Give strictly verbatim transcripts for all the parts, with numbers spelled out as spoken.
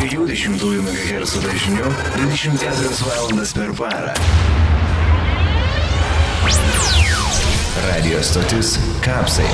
dviejų dešimtųjų megahercų dažniu dvidešimt keturias valandas per parą. Radio stotis Kapsai.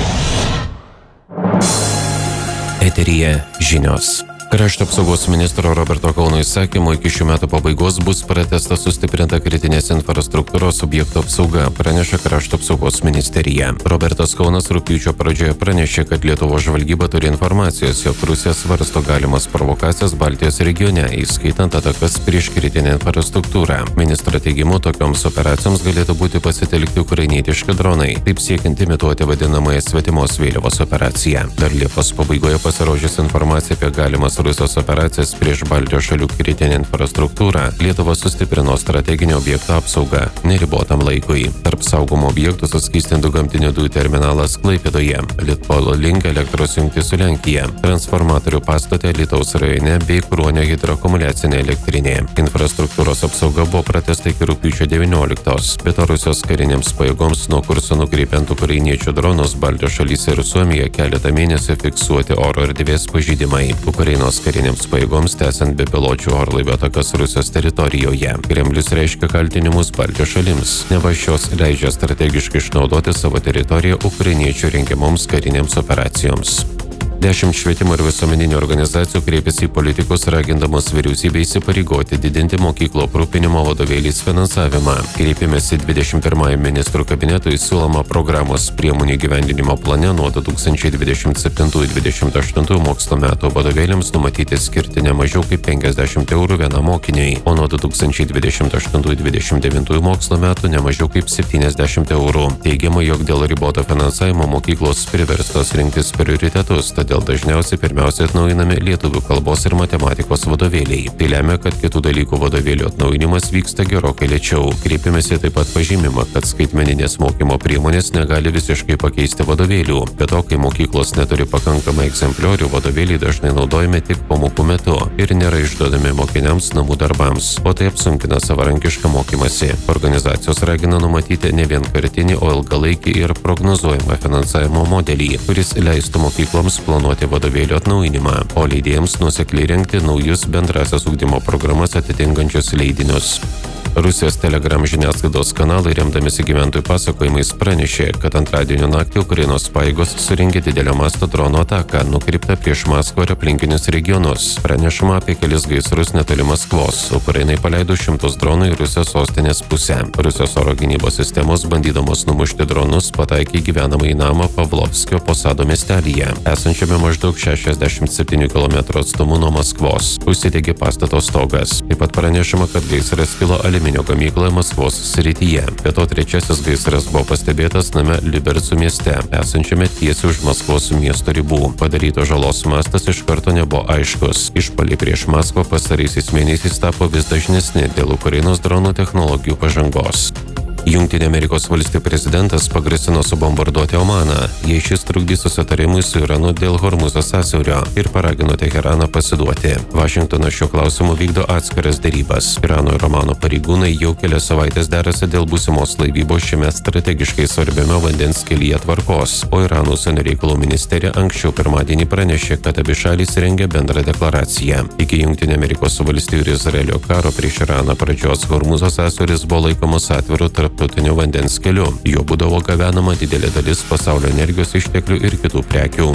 Eteryje žinios. Krašto apsaugos ministro Roberto Kauno įsakymu iki šių metų pabaigos bus pratęsta sustiprinta kritinės infrastruktūros objektų apsauga, praneša Krašto apsaugos ministerija. Robertas Kaunas rugpjūčio pradžioje pranešė, kad Lietuvos žvalgyba turi informacijos, jog Rusija svarsto galimas provokacijas Baltijos regione, įskaitant atakas prieš kritinę infrastruktūrą. Ministro teigimu, tokioms operacijoms galėtų būti pasitelkti ukrainietiški dronai, taip siekiant imituoti vadinamąją svetimos vėliavos operaciją. Dar Liepos pabaigoje pasirodžius informacija apie galimas Rusijos operacijas prieš Baltijos šalių kritinę infrastruktūrą, Lietuva sustiprino strateginio objekto apsaugą neribotam laikui. Tarp saugomų objektų suskystintų gamtinių dujų terminalas Klaipėdoje, Litpolo link elektros jungtis su Lenkija, transformatorių pastate Alytaus rajone bei Kruonio hidroakumuliacinė elektrinė. Infrastruktūros apsauga buvo pratęsta iki rugpjūčio devynioliktos, bet Rusijos karinėms pajėgoms nuo kurso nukreipiant ukrainiečių dronus Baltijos šalyse ir Suomijoje keletą mėnesių fiksuoti oro erdvės pažeidimai. Ukrainos karinėms pajėgoms tęsiant bepiločių orlaivių atakas Rusijos teritorijoje. Kremlius reiškia kaltinimus Baltijos šalims, neva šios leidžia strategiškai išnaudoti savo teritoriją ukrainiečių rengiamoms karinėms operacijoms. Dešimt švietimo ir visuomeninių organizacijų kreipėsi į politikus, ragindamos vyriausybę įsipareigoti didinti mokyklų aprūpinimo vadovėliais finansavimą. Kreipėmėsi dvidešimt pirmajam ministrų kabinetui siūloma programos priemonių įgyvendinimo plane nuo du tūkstančiai dvidešimt septintų dvidešimt aštuntų mokslo metų vadovėliams numatyti skirti ne mažiau kaip penkiasdešimt eurų vienam mokiniui, o nuo du tūkstančiai dvidešimt aštuntų dvidešimt devintųjų mokslo metų ne mažiau kaip septyniasdešimt eurų. Teigiama, jog dėl riboto finansavimo mokyklos priverstos rinktis prioritetus, todėl Dėl dažniausiai pirmiausia atnaujinami lietuvių kalbos ir matematikos vadovėliai. Tai lemia, kad kitų dalykų vadovėlių atnaujinimas vyksta gerokai lėčiau. Kreipimėsi taip pat pažymima, kad skaitmeninės mokymo priemonės negali visiškai pakeisti vadovėlių. Be to, kai mokyklos neturi pakankamai egzempliorių, vadovėliai dažnai naudojami tik pamokų metu ir nėra išduodami mokiniams namų darbams, o tai apsunkina savarankišką mokymasi. Organizacijos ragina numatyti ne vienkartinį, o ilgalaikį ir prognozuojamą finansavimo modelį, kuris leistų mokykloms planuoti vadovėlių atnaujinimą, o leidėjams nuosekliai rengti naujus bendrasias ugdymo programas atitinkančius leidinius. Rusijos Telegram žiniasklaidos kanalai, remdamisi gyventojų pasakojimais, pranešė, kad antradienio naktį Ukrainos pajėgos surengė didelio masto dronų ataką, nukreiptą prieš Maskvą ir aplinkinius regionus. Pranešama apie kelis gaisrus netoli Maskvos. Ukrainai paleido šimtus dronų į Rusijos sostinės pusę. Rusijos oro gynybos sistemos, bandydamos numušti dronus, pataikė į gyvenamąjį namą Pavlovskio Posado miestelyje, esančiame maždaug šešiasdešimt septynių kilometrų atstumu nuo Maskvos. Užsidegė pastato stogas. Taip pat pranešama, kad gaisras kilo aliuminio gamykloje Maskvos srityje. Be to, trečiasis gaisras buvo pastebėtas name Libercų mieste, esančiame tiesiai už Maskvos miesto ribų. Padaryto žalos mastas iš karto nebuvo aiškus. Išpuoliai prieš Maskvą pastaraisiais mėnesiais tapo vis dažnesni dėl Ukrainos dronų technologijų pažangos. Jungtinių Amerikos valstijų prezidentas pagrasino subombarduoti Omaną, jei šis trukdys susitarimui su Iranu dėl Hormuzo sąsiaurio ir paragino Teheraną pasiduoti. Vašingtonas šiuo klausimu vykdo atskiras derybas. Irano ir Omano pareigūnai jau kelias savaitės derasi dėl būsimos laivybos šiame strategiškai svarbiame vandens kelyje tvarkos, o Irano užsienio reikalų ministerija anksčiau pirmadienį pranešė, kad abi šalys rengia bendrą deklaraciją. Iki Jungtinių Amerikos valstijų ir Izraelio karo prieš Iraną pradžios Hormuzo sąsiauris buvo laikomas atviru tarp tarptautiniu vandens keliu. Jo būdavo gabenama didelė dalis pasaulio energijos išteklių ir kitų prekių.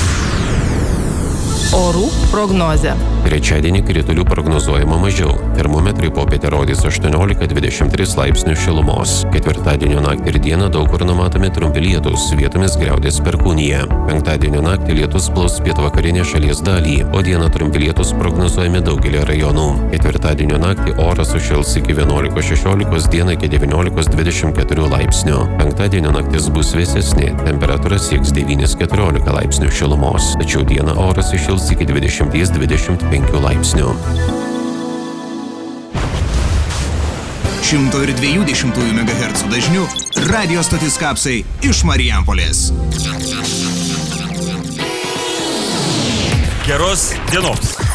Orų prognozė. Trečiadienį kritulių prognozuojama mažiau. Termometrai popietę rodys aštuoniolika dvidešimt tris laipsnių šilumos. Ketvirtadienio naktį ir dieną daug kur numatomi trumpi lietūs, vietomis griaudės perkūnija. Penktadienio naktį lietus plaus pietvakarinę šalies dalį, o dieną trumpi lietūs prognozuojami daugelį rajonų. Ketvirtadienio naktį oras sušils iki vienuolikos šešiolikos, dieną iki devyniolikos dvidešimt keturių laipsnių. Penktadienio naktis bus vėsesnė, temperatūra sieks devynis keturiolika laipsnių šilumos, tačiau dieną oras įšils iki dvidešimt dvidešimt penkių laipsnių. šimto dviejų dešimtųjų megahercų dažniu radio stotis Kapsai iš Marijampolės. Geros dienos.